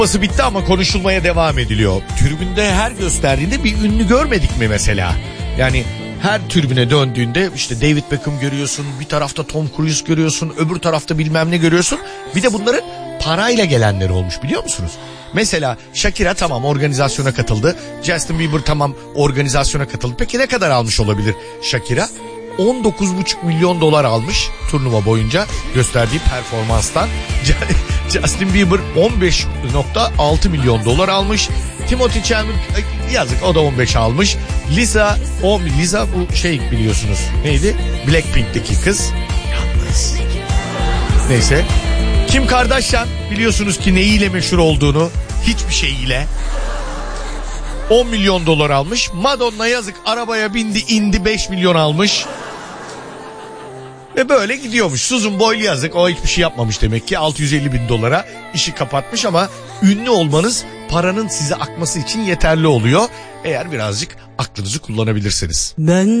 Bitti ama konuşulmaya devam ediliyor. Tribünde her gösterdiğinde bir ünlü görmedik mi mesela? Yani her tribüne döndüğünde işte David Beckham görüyorsun, bir tarafta Tom Cruise görüyorsun, öbür tarafta bilmem ne görüyorsun. Bir de bunların parayla gelenleri olmuş, biliyor musunuz? Mesela Shakira tamam organizasyona katıldı. Justin Bieber tamam organizasyona katıldı. Peki ne kadar almış olabilir Shakira? 19,5 milyon dolar almış turnuva boyunca gösterdiği performanstan. Justin Bieber 15,6 milyon dolar almış. Timothy Chalamet yazık, o da 15 almış. Lisa bu şey biliyorsunuz neydi? Blackpink'teki kız. Yalnız. Neyse. Kim Kardashian biliyorsunuz ki neyiyle meşhur olduğunu, hiçbir şeyiyle. 10 milyon dolar almış. Madonna yazık arabaya bindi indi 5 milyon almış. Ve böyle gidiyormuş. Susan Boyle yazık, o hiçbir şey yapmamış demek ki, 650 bin dolara işi kapatmış. Ama ünlü olmanız paranın size akması için yeterli oluyor. Eğer birazcık aklınızı kullanabilirseniz.